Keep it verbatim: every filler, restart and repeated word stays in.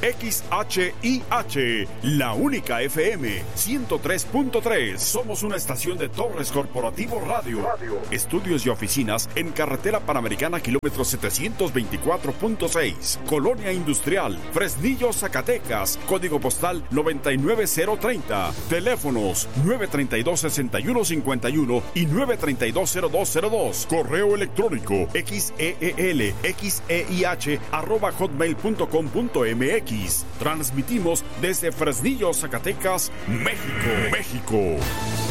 X H I H, la única F M ciento tres punto tres. Somos una estación de Torres Corporativo Radio. Radio. Estudios y oficinas en Carretera Panamericana, kilómetro setecientos veinticuatro punto seis. Colonia Industrial, Fresnillo, Zacatecas. Código postal noventa y nueve cero treinta. Teléfonos nueve treinta y dos, sesenta y uno cincuenta y uno y nueve treinta y dos, cero dos cero dos. Correo electrónico xeel xeih arroba hotmail punto com punto mx. Transmitimos desde Fresnillo, Zacatecas, México. México.